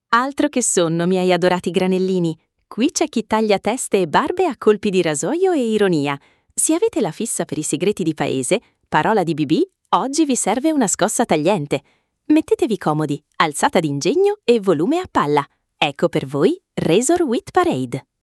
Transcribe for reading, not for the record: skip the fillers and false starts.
Altro che sonno, miei adorati granellini. Qui c'è chi taglia teste e barbe a colpi di rasoio e ironia. Se avete la fissa per i segreti di paese, parola di BB, oggi vi serve una scossa tagliente. Mettetevi comodi, alzata d'ingegno e volume a palla. Ecco per voi Razor Wit Parade.